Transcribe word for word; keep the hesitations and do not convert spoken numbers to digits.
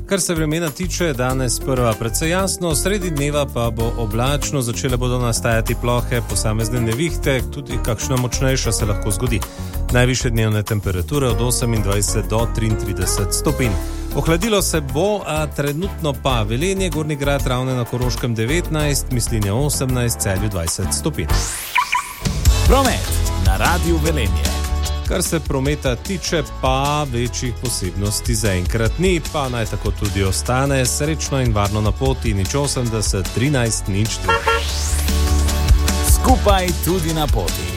Kar se vremena tiče, danes prva precej jasno, sredi dneva pa bo oblačno, začele bodo nastajati plohe, posamezne nevihte, tudi kakšna močnejša se lahko zgodi. Najvišje dnevne temperature od osemindvajset do triintrideset stopinj. Ohladilo se bo, a trenutno pa Velenje, Gornji Grad, Ravne na Koroškem devetnajst, Mislinja osemnajst, Celju dvajset stopinj. Promet na Radiu Velenje. Kar se prometa tiče, pa večjih posebnosti zaenkrat ni, pa naj tako tudi ostane. Srečno in varno na poti, nič osemdeset, trinajst, nič dve. Skupaj tudi na poti.